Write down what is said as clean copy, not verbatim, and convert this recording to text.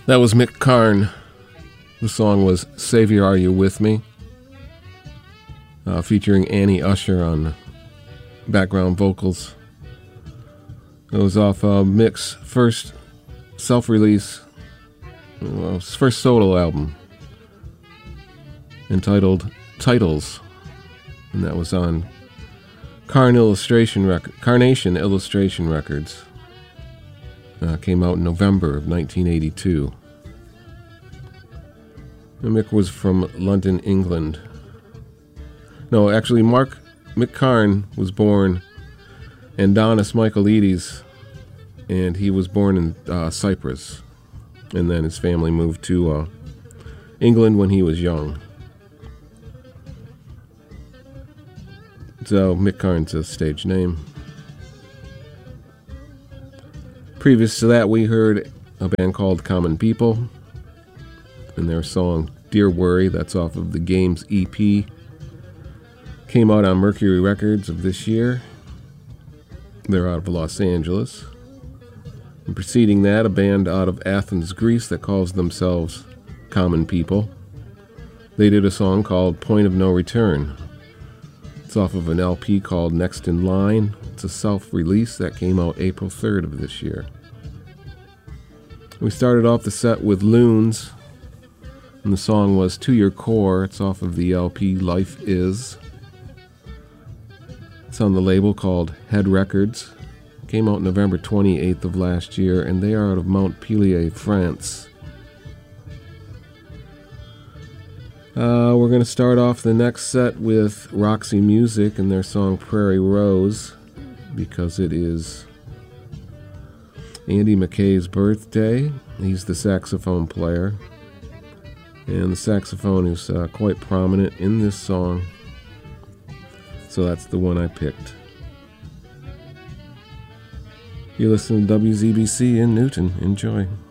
That was Mick Karn. The song was Savior, Are You With Me? Featuring Annie Usher on background vocals. It was off Mick's first self-release, his first solo album, entitled Titles. And that was on Carnation Illustration Records. Came out in November of 1982. Mick was from London, England. No, actually, Mick Karn was born Andonis Michaelides, and he was born in Cyprus. And then his family moved to England when he was young. So Mick Karn's a stage name. Previous to that, we heard a band called Common People and their song Dear Worry. That's off of the Games EP. Came out on Mercury Records of this year. They're out of Los Angeles. And preceding that, a band out of Athens, Greece that calls themselves Common People. They did a song called Point of No Return. It's off of an LP called Next in Line. It's a self-release that came out April 3rd of this year. We started off the set with Loons, and the song was To Your Core. It's off of the LP Life Is. It's on the label called Head Records. Came out November 28th of last year, and they are out of Montpellier, France. We're going to start off the next set with Roxy Music and their song Prairie Rose, because it is Andy McKay's birthday. He's the saxophone player, and the saxophone is quite prominent in this song, so that's the one I picked. You listen to WZBC in Newton. Enjoy.